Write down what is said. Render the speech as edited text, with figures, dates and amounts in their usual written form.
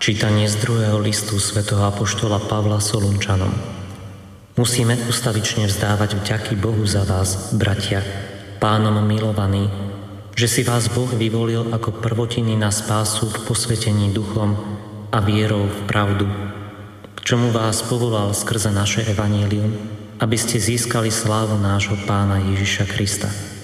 Čítanie z 2. listu svätého apoštola Pavla Solunčanom. Musíme ustavične vzdávať vďaky Bohu za vás, bratia, Pánom milovaní, že si vás Boh vyvolil ako prvotiny na spásu v posvetení duchom a vierou v pravdu, k čomu vás povolal skrze naše evanjelium, aby ste získali slávu nášho Pána Ježiša Krista.